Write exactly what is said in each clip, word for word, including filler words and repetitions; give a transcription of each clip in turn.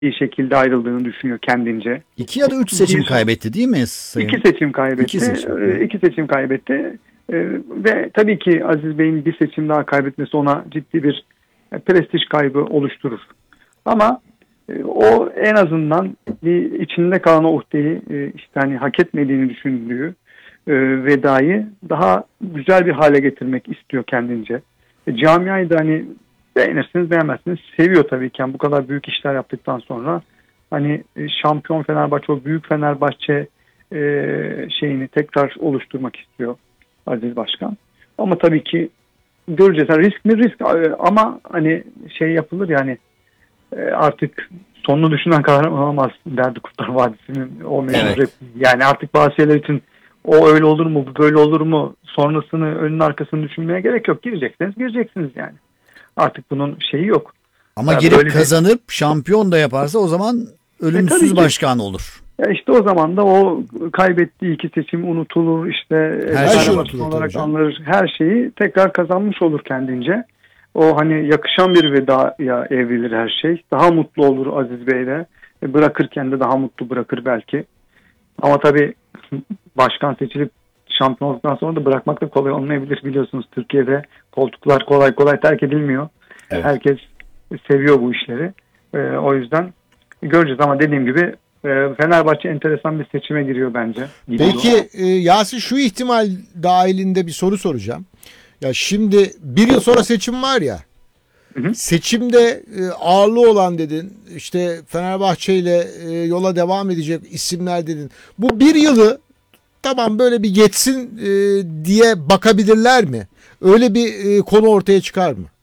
bir şekilde ayrıldığını düşünüyor kendince. İki ya da üç seçim kaybetti değil mi Sayın? İki seçim kaybetti. İki seçim, İki seçim kaybetti. Ve tabii ki Aziz Bey'in bir seçim daha kaybetmesi ona ciddi bir prestij kaybı oluşturur. Ama o en azından bir içinde kalan o uhdeyi işte hani hak etmediğini düşündüğü vedayı daha güzel bir hale getirmek istiyor kendince. E, camiayı da hani beğenirsiniz beğenmezsiniz seviyor tabii ki. Yani bu kadar büyük işler yaptıktan sonra hani şampiyon Fenerbahçe, o büyük Fenerbahçe e, şeyini tekrar oluşturmak istiyor Aziz Başkan. Ama tabii ki göreceğiz. Yani risk mi risk ama hani şey yapılır yani artık sonunu düşünen kahraman olamaz derdi Kurtlar Vadisi'nin o meşhur Evet. repliği. Yani artık bazı şeyler için o öyle olur mu, bu böyle olur mu, sonrasını, önün arkasını düşünmeye gerek yok. Gireceksiniz, gireceksiniz yani. Artık bunun şeyi yok. Ama Yani girip bir... kazanıp şampiyon da yaparsa o zaman ölümsüz e, başkan olur. Ya işte o zaman da o kaybettiği iki seçim unutulur, işte Her şey unutulur olarak anılır, her şeyi tekrar kazanmış olur kendince. O hani yakışan bir vedaya evrilir her şey. Daha mutlu olur Aziz Bey'le. Bırakırken de daha mutlu bırakır belki. Ama tabii başkan seçilip şampiyon olduktan sonra da bırakmak da kolay olmayabilir, biliyorsunuz. Türkiye'de koltuklar kolay kolay terk edilmiyor. Evet. Herkes seviyor bu işleri. Ee, o yüzden göreceğiz ama dediğim gibi Fenerbahçe enteresan bir seçime giriyor bence. Gidiyor. Peki e, Yasin, şu ihtimal dahilinde bir soru soracağım. Ya şimdi bir yıl sonra seçim var ya. Hı hı. Seçimde e, ağırlığı olan dedin. İşte Fenerbahçe ile e, yola devam edecek isimler dedin. Bu bir yılı tamam böyle bir geçsin e, diye bakabilirler mi? Öyle bir e, konu ortaya çıkar mı?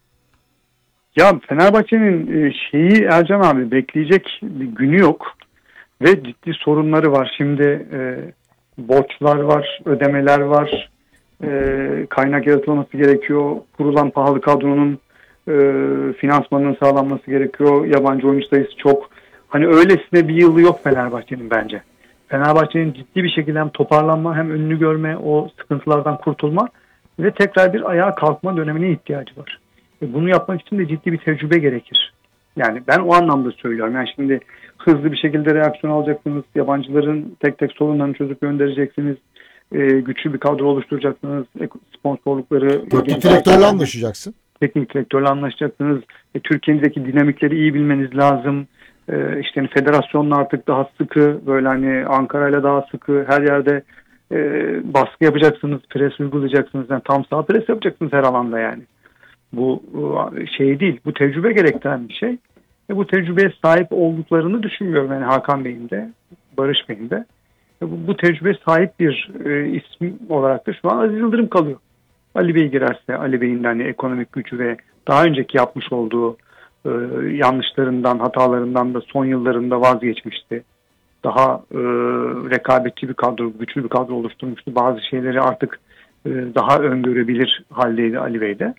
Ya Fenerbahçe'nin e, şeyi Ercan abi bekleyecek bir günü yok. Ve ciddi sorunları var. Şimdi e, borçlar var, ödemeler var, e, kaynak yaratılması gerekiyor. Kurulan pahalı kadronun e, finansmanının sağlanması gerekiyor. Yabancı oyuncu sayısı çok. Hani öylesine bir yılı yok Fenerbahçe'nin bence. Fenerbahçe'nin ciddi bir şekilde hem toparlanma hem önünü görme, o sıkıntılardan kurtulma ve tekrar bir ayağa kalkma dönemine ihtiyacı var. E, bunu yapmak için de ciddi bir tecrübe gerekir. Yani ben o anlamda söylüyorum. Yani şimdi hızlı bir şekilde reaksiyon alacaksınız. Yabancıların tek tek sorunlarını çözüp göndereceksiniz. E, güçlü bir kadro oluşturacaksınız. Sponsorlukları... Teknik direktörle anlaşacaksın. Teknik direktörle anlaşacaksınız. E, Türkiye'deki dinamikleri iyi bilmeniz lazım. E, işte hani federasyonla artık daha sıkı, böyle hani Ankara'yla daha sıkı, her yerde e, baskı yapacaksınız, pres uygulayacaksınız. Yani tam sağ pres yapacaksınız her alanda yani. Bu şey değil, bu tecrübe gerektiren bir şey. Ve bu tecrübeye sahip olduklarını düşünmüyorum. Yani Hakan Bey'in de, Barış Bey'in de. Bu, bu tecrübeye sahip bir e, isim olarak da şu an Aziz Yıldırım kalıyor. Ali Bey girerse, Ali Bey'in de hani ekonomik gücü ve daha önceki yapmış olduğu e, yanlışlarından, hatalarından da son yıllarında vazgeçmişti. Daha e, rekabetçi bir kadro, güçlü bir kadro oluşturmuştu. Bazı şeyleri artık e, daha öngörebilir haldeydi Ali Bey'de.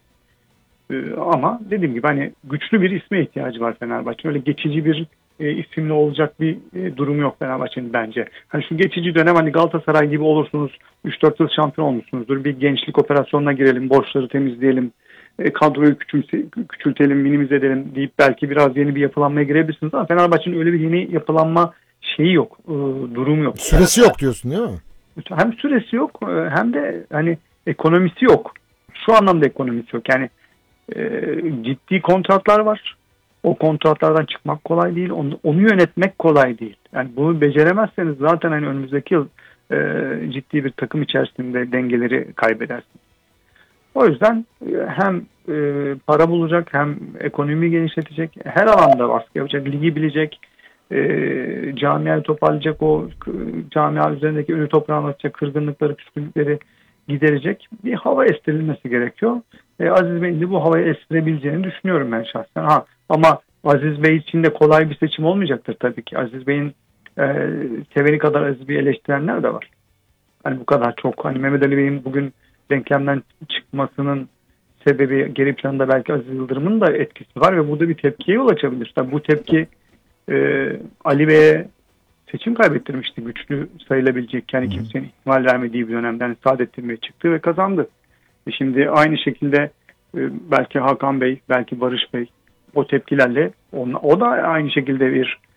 Ama dediğim gibi hani güçlü bir isme ihtiyacı var Fenerbahçe. Öyle geçici bir e, isimli olacak bir e, durum yok Fenerbahçe'nin bence. Hani şu geçici dönem hani Galatasaray gibi olursunuz, üç dört yıl şampiyon olmuşsunuzdur. Bir gençlik operasyonuna girelim, borçları temizleyelim, e, kadroyu küçülte, küçültelim, minimize edelim deyip belki biraz yeni bir yapılanmaya girebilirsiniz. Ama Fenerbahçe'nin öyle bir yeni yapılanma şeyi yok, e, durum yok. Süresi yok diyorsun değil mi? Hem süresi yok hem de hani ekonomisi yok. Şu anlamda ekonomisi yok. Yani E, ciddi kontratlar var. O kontratlardan çıkmak kolay değil. Onu, onu yönetmek kolay değil. Yani bunu beceremezseniz zaten hani önümüzdeki yıl e, ciddi bir takım içerisinde dengeleri kaybedersiniz. O yüzden e, hem e, para bulacak hem ekonomi genişletecek. Her alanda baskı yapacak. Ligi bilecek. E, camiayı toparlayacak. O camia üzerindeki önü toprağını atacak. Kırgınlıkları, küskünlükleri giderecek bir hava estirilmesi gerekiyor. E, Aziz Bey'in de bu havayı estirebileceğini düşünüyorum ben şahsen. Ha, ama Aziz Bey için de kolay bir seçim olmayacaktır tabii ki. Aziz Bey'in e, seveni kadar Aziz Bey'i eleştirenler de var. Hani bu kadar çok. Hani Mehmet Ali Bey'in bugün denklemden çıkmasının sebebi geri planında belki Aziz Yıldırım'ın da etkisi var ve burada bir tepkiye yol açabilir. Tabii bu tepki e, Ali Bey'e seçim kaybettirmişti. Güçlü sayılabilecek, yani kimsenin ihtimal vermediği bir dönemden Saadettin Bey çıktı ve kazandı. E şimdi aynı şekilde e, belki Hakan Bey, belki Barış Bey o tepkilerle. O, o da aynı şekilde bir